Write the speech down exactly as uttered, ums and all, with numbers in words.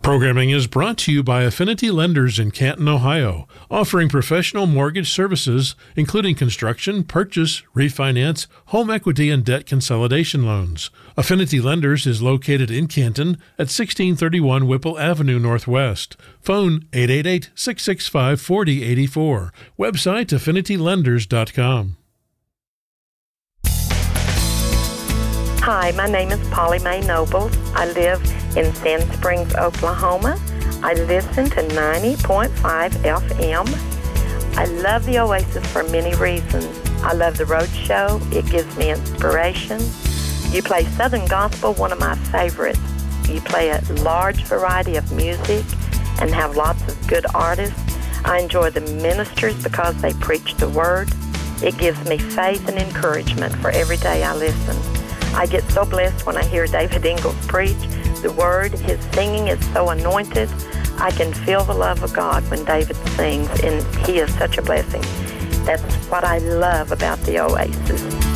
Programming is brought to you by Affinity Lenders in Canton, Ohio, offering professional mortgage services, including construction, purchase, refinance, home equity, and debt consolidation loans. Affinity Lenders is located in Canton at sixteen thirty-one Whipple Avenue Northwest. Phone eight eight eight, six six five, four zero eight four. Website affinity lenders dot com. Hi, my name is Polly Mae Nobles. I live in Sand Springs, Oklahoma. I listen to ninety point five F M. I love the Oasis for many reasons. I love the road show. It gives me inspiration. You play Southern Gospel, one of my favorites. You play a large variety of music and have lots of good artists. I enjoy the ministers because they preach the Word. It gives me faith and encouragement for every day I listen. I get so blessed when I hear David Ingalls preach the Word. His singing is so anointed. I can feel the love of God when David sings, and he is such a blessing. That's what I love about the Oasis.